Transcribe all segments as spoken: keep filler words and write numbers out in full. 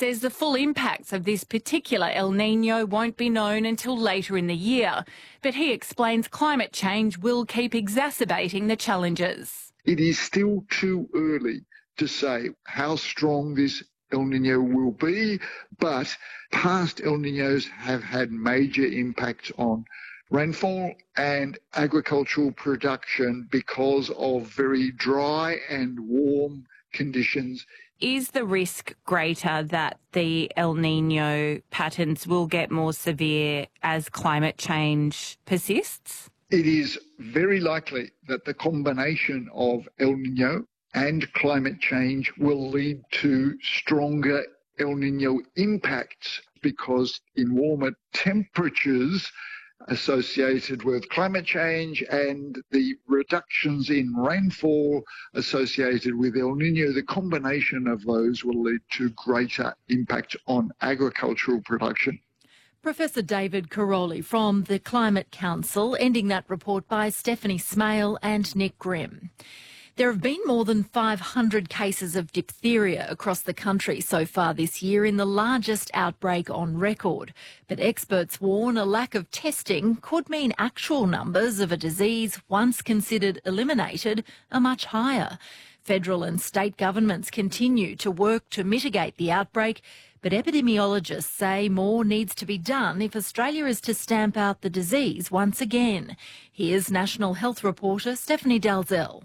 says the full impacts of this particular El Niño won't be known until later in the year, but he explains climate change will keep exacerbating the challenges. It is still too early to say how strong this El Niño will be, but past El Niños have had major impacts on rainfall and agricultural production because of very dry and warm conditions. Is the risk greater that the El Niño patterns will get more severe as climate change persists? It is very likely that the combination of El Niño and climate change will lead to stronger El Niño impacts, because in warmer temperatures associated with climate change and the reductions in rainfall associated with El Niño, the combination of those will lead to greater impact on agricultural production. Professor David Caroli from the Climate Council, ending that report by Stephanie Smale and Nick Grimm. There have been more than five hundred cases of diphtheria across the country so far this year, in the largest outbreak on record. But experts warn a lack of testing could mean actual numbers of a disease once considered eliminated are much higher. Federal and state governments continue to work to mitigate the outbreak, but epidemiologists say more needs to be done if Australia is to stamp out the disease once again. Here's National Health reporter Stephanie Dalzell.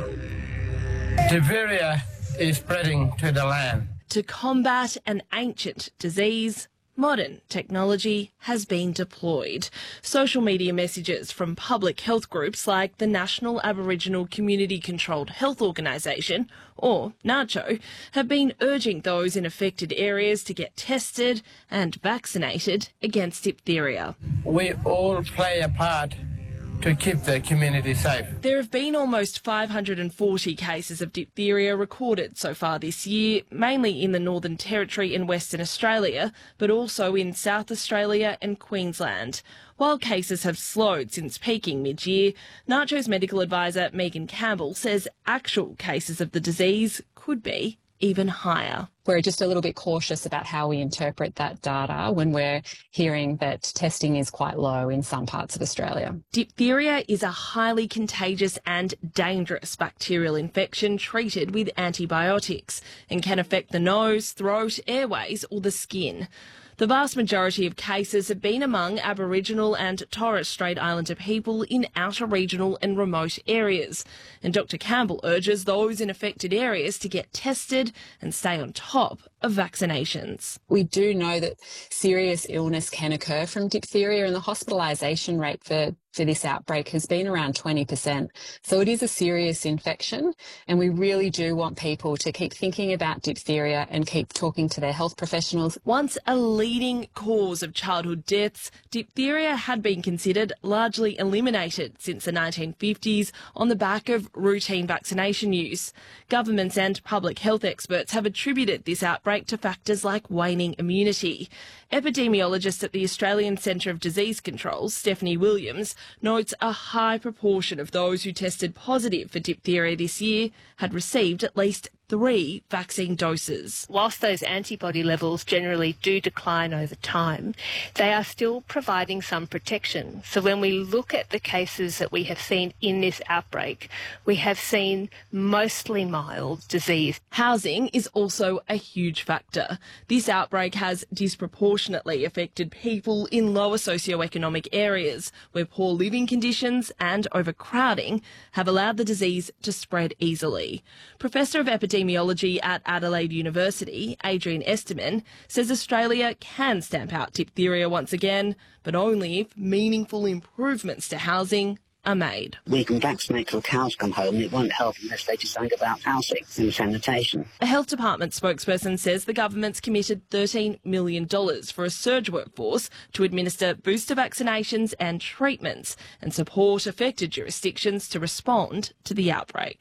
Diphtheria is spreading to the land. To combat an ancient disease, modern technology has been deployed. Social media messages from public health groups like the National Aboriginal Community Controlled Health Organisation, or NACCHO, have been urging those in affected areas to get tested and vaccinated against diphtheria. We all play a part to keep the community safe. There have been almost five hundred forty cases of diphtheria recorded so far this year, mainly in the Northern Territory and Western Australia, but also in South Australia and Queensland. While cases have slowed since peaking mid-year, NACCHO's medical advisor Megan Campbell says actual cases of the disease could be even higher. We're just a little bit cautious about how we interpret that data when we're hearing that testing is quite low in some parts of Australia. Diphtheria is a highly contagious and dangerous bacterial infection treated with antibiotics and can affect the nose, throat, airways or the skin. The vast majority of cases have been among Aboriginal and Torres Strait Islander people in outer regional and remote areas. And Doctor Campbell urges those in affected areas to get tested and stay on top of vaccinations. We do know that serious illness can occur from diphtheria, and the hospitalisation rate for, for this outbreak has been around twenty percent. So it is a serious infection, and we really do want people to keep thinking about diphtheria and keep talking to their health professionals. Once a leading cause of childhood deaths, diphtheria had been considered largely eliminated since the nineteen fifties on the back of routine vaccination use. Governments and public health experts have attributed this outbreak to factors like waning immunity. Epidemiologist at the Australian Centre of Disease Control, Stephanie Williams, notes a high proportion of those who tested positive for diphtheria this year had received at least three vaccine doses. Whilst those antibody levels generally do decline over time, they are still providing some protection. So when we look at the cases that we have seen in this outbreak, we have seen mostly mild disease. Housing is also a huge factor. This outbreak has disproportionately affected people in lower socioeconomic areas where poor living conditions and overcrowding have allowed the disease to spread easily. Professor of Epidemiology Epidemiology at Adelaide University, Adrian Esterman, says Australia can stamp out diphtheria once again, but only if meaningful improvements to housing are made. We can vaccinate till cows come home, and it won't help unless they do something about housing and sanitation. A health department spokesperson says the government's committed thirteen million dollars for a surge workforce to administer booster vaccinations and treatments and support affected jurisdictions to respond to the outbreak.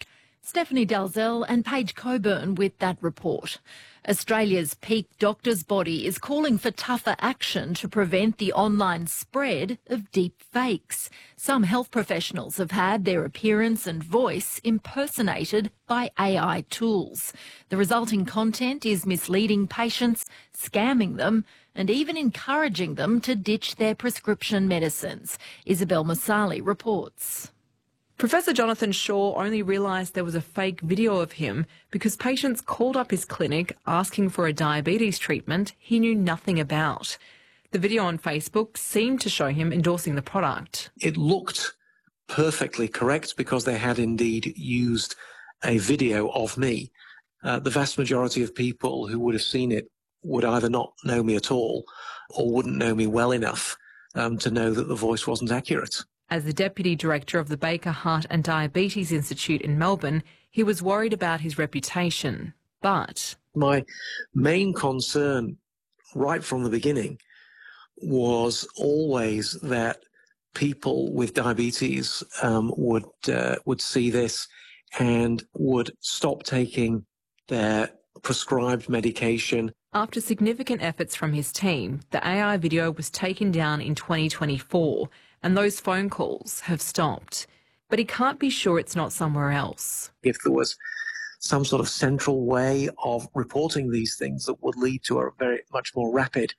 Stephanie Dalzell and Paige Coburn with that report. Australia's peak doctor's body is calling for tougher action to prevent the online spread of deep fakes. Some health professionals have had their appearance and voice impersonated by A I tools. The resulting content is misleading patients, scamming them, and even encouraging them to ditch their prescription medicines. Isabel Masali reports. Professor Jonathan Shaw only realised there was a fake video of him because patients called up his clinic asking for a diabetes treatment he knew nothing about. The video on Facebook seemed to show him endorsing the product. It looked perfectly correct because they had indeed used a video of me. Uh, the vast majority of people who would have seen it would either not know me at all or wouldn't know me well enough um, to know that the voice wasn't accurate. As the Deputy Director of the Baker Heart and Diabetes Institute in Melbourne, he was worried about his reputation. But my main concern right from the beginning was always that people with diabetes um, would uh, would see this and would stop taking their prescribed medication. After significant efforts from his team, the A I video was taken down in twenty twenty-four, and those phone calls have stopped. But he can't be sure it's not somewhere else. If there was some sort of central way of reporting these things that would lead to a very much more rapid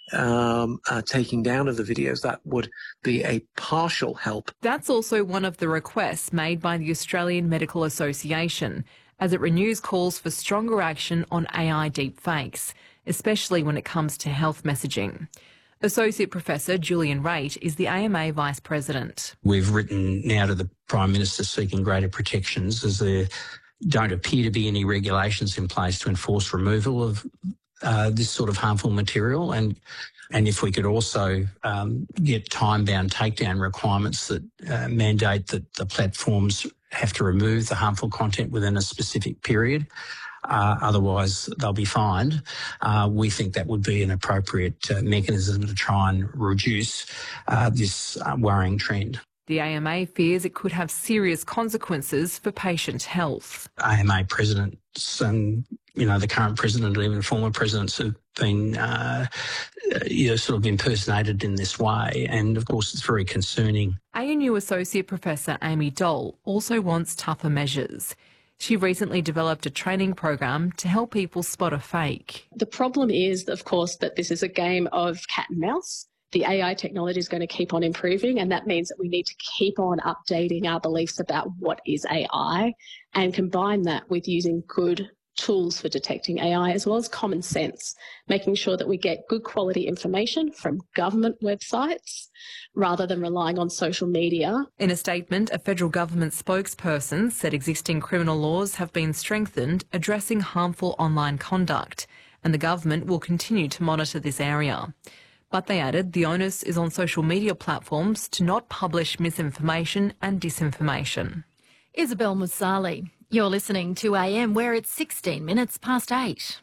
um, uh, taking down of the videos, that would be a partial help. That's also one of the requests made by the Australian Medical Association, as it renews calls for stronger action on A I deepfakes, especially when it comes to health messaging. Associate Professor Julian Raitt is the A M A Vice President. We've written now to the Prime Minister seeking greater protections, as there don't appear to be any regulations in place to enforce removal of uh, this sort of harmful material. And and if we could also um, get time-bound takedown requirements that uh, mandate that the platforms have to remove the harmful content within a specific period. Uh, otherwise, they'll be fined. Uh, we think that would be an appropriate uh, mechanism to try and reduce uh, this uh, worrying trend. The A M A fears it could have serious consequences for patient health. A M A presidents and, you know, the current president and even former presidents have been, uh, you know, sort of impersonated in this way. And, of course, it's very concerning. A N U Associate Professor Amy Dole also wants tougher measures. She recently developed a training program to help people spot a fake. The problem is, of course, that this is a game of cat and mouse. The A I technology is going to keep on improving, and that means that we need to keep on updating our beliefs about what is A I and combine that with using good tools for detecting A I as well as common sense, making sure that we get good quality information from government websites rather than relying on social media. In a statement, a federal government spokesperson said existing criminal laws have been strengthened addressing harmful online conduct, and the government will continue to monitor this area. But they added the onus is on social media platforms to not publish misinformation and disinformation. Isabel Musali. You're listening to A M, where it's sixteen minutes past eight.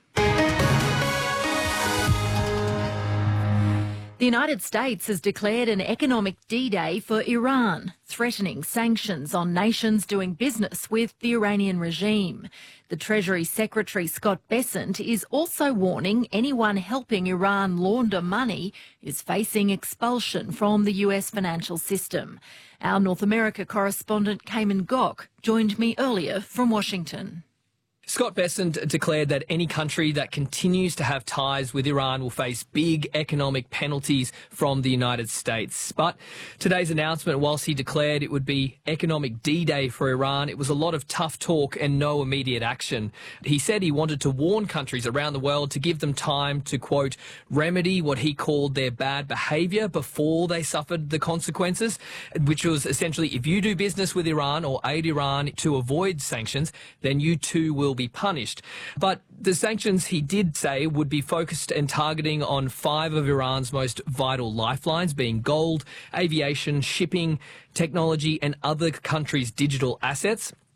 The United States has declared an economic D-Day for Iran, threatening sanctions on nations doing business with the Iranian regime. The Treasury Secretary, Scott Bessent, is also warning anyone helping Iran launder money is facing expulsion from the U S financial system. Our North America correspondent, Cayman Gok, joined me earlier from Washington. Scott Bessent declared that any country that continues to have ties with Iran will face big economic penalties from the United States. But today's announcement, whilst he declared it would be economic D-Day for Iran, it was a lot of tough talk and no immediate action. He said he wanted to warn countries around the world to give them time to, quote, remedy what he called their bad behaviour before they suffered the consequences, which was essentially if you do business with Iran or aid Iran to avoid sanctions, then you too will be punished. But the sanctions, he did say, would be focused and targeting on five of Iran's most vital lifelines, being gold, aviation, shipping, technology and other countries' digital assets.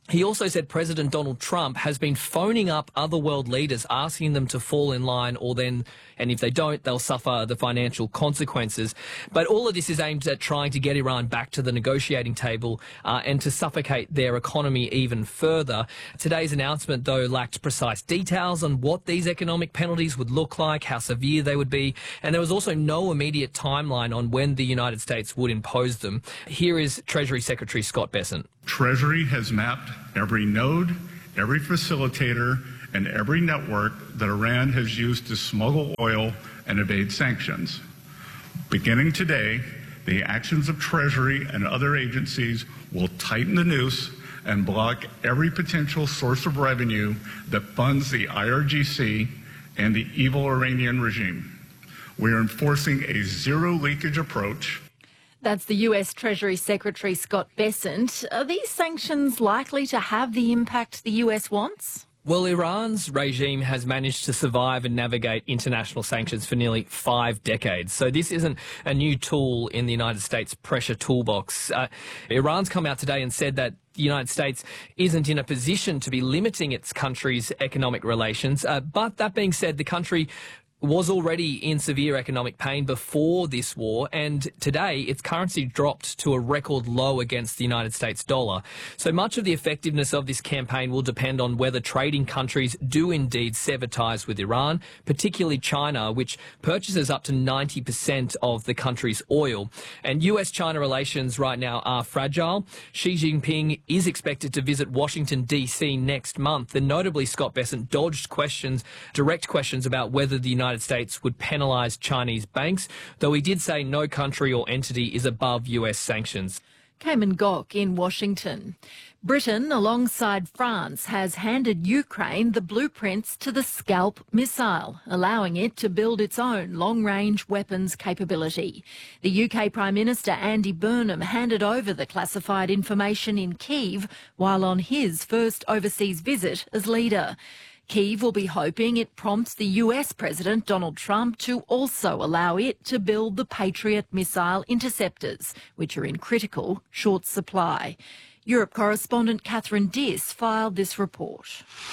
He also said President Donald Trump has been phoning up other world leaders, asking them to fall in line, or then, and if they don't, they'll suffer the financial consequences. But all of this is aimed at trying to get Iran back to the negotiating table uh, and to suffocate their economy even further. Today's announcement, though, lacked precise details on what these economic penalties would look like, how severe they would be, and there was also no immediate timeline on when the United States would impose them. Here is Treasury Secretary Scott Bessent. Treasury has mapped every node, every facilitator, and every network that Iran has used to smuggle oil and evade sanctions. Beginning today, the actions of Treasury and other agencies will tighten the noose and block every potential source of revenue that funds the I R G C and the evil Iranian regime. We are enforcing a zero leakage approach. That's the U S Treasury Secretary Scott Bessent. Are these sanctions likely to have the impact the U S wants? Well, Iran's regime has managed to survive and navigate international sanctions for nearly five decades. So this isn't a new tool in the United States pressure toolbox. Uh, Iran's come out today and said that the United States isn't in a position to be limiting its country's economic relations. Uh, but that being said, the country was already in severe economic pain before this war, and today its currency dropped to a record low against the United States dollar. So much of the effectiveness of this campaign will depend on whether trading countries do indeed sever ties with Iran, particularly China, which purchases up to ninety percent of the country's oil. And U S China relations right now are fragile. Xi Jinping is expected to visit Washington, D C next month, and notably Scott Bessent dodged questions, direct questions about whether the United United States would penalise Chinese banks, though he did say no country or entity is above U S sanctions. Cayman Gok in Washington. Britain, alongside France, has handed Ukraine the blueprints to the Scalp missile, allowing it to build its own long-range weapons capability. The U K Prime Minister Andy Burnham handed over the classified information in Kyiv while on his first overseas visit as leader. Kyiv will be hoping it prompts the U S President Donald Trump to also allow it to build the Patriot missile interceptors, which are in critical short supply. Europe correspondent Catherine Diss filed this report.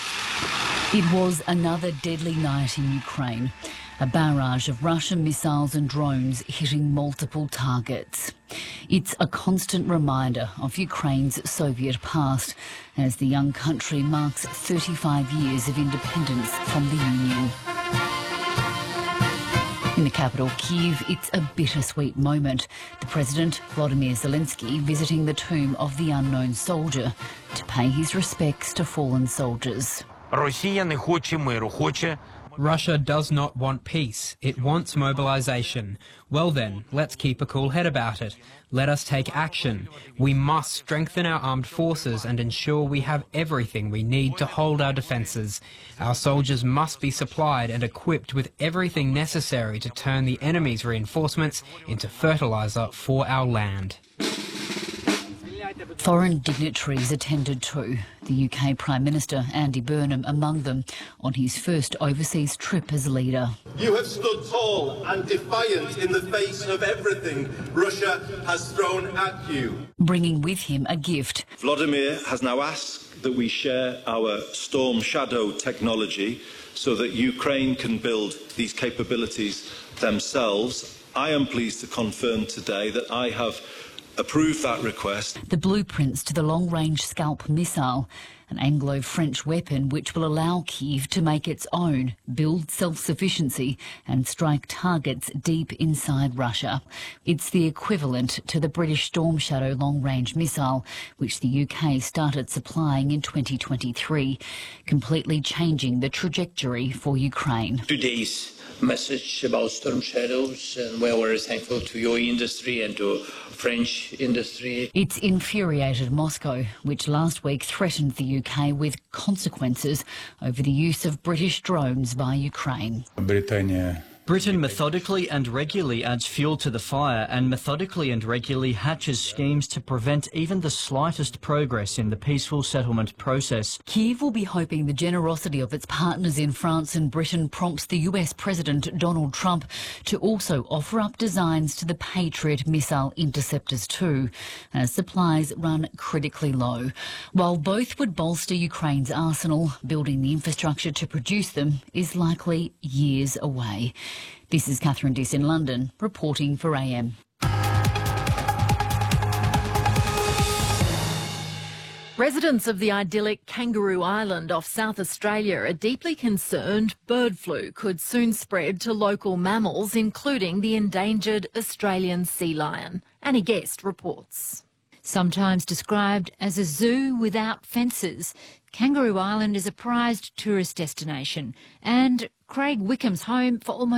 It was another deadly night in Ukraine. A barrage of Russian missiles and drones hitting multiple targets. It's a constant reminder of Ukraine's Soviet past as the young country marks thirty-five years of independence from the Union. In the capital, Kyiv, it's a bittersweet moment. The President, Volodymyr Zelensky, visiting the tomb of the unknown soldier to pay his respects to fallen soldiers. Russia does not want peace. It wants mobilization. Well then, let's keep a cool head about it. Let us take action. We must strengthen our armed forces and ensure we have everything we need to hold our defences. Our soldiers must be supplied and equipped with everything necessary to turn the enemy's reinforcements into fertiliser for our land. Foreign dignitaries attended too, the U K Prime Minister Andy Burnham among them, on his first overseas trip as leader. You have stood tall and defiant in the face of everything Russia has thrown at you. Bringing with him a gift. Vladimir has now asked that we share our Storm Shadow technology so that Ukraine can build these capabilities themselves. I am pleased to confirm today that I have approved that request. The blueprints to the long-range Scalp missile, an Anglo-French weapon which will allow Kyiv to make its own, build self-sufficiency and strike targets deep inside Russia. It's the equivalent to the British Storm Shadow long-range missile, which the U K started supplying in twenty twenty-three, completely changing the trajectory for Ukraine. Today's message about Storm Shadows, and we're very thankful to your industry and to French industry. It's infuriated Moscow, which last week threatened the U K with consequences over the use of British drones by Ukraine. Британия Britain methodically and regularly adds fuel to the fire and methodically and regularly hatches schemes to prevent even the slightest progress in the peaceful settlement process. Kyiv will be hoping the generosity of its partners in France and Britain prompts the U S President Donald Trump to also offer up designs to the Patriot missile interceptors too, as supplies run critically low. While both would bolster Ukraine's arsenal, building the infrastructure to produce them is likely years away. This is Catherine Diss in London, reporting for A M. Residents of the idyllic Kangaroo Island off South Australia are deeply concerned bird flu could soon spread to local mammals, including the endangered Australian sea lion. Annie Guest reports. Sometimes described as a zoo without fences, Kangaroo Island is a prized tourist destination and Craig Wickham's home for almost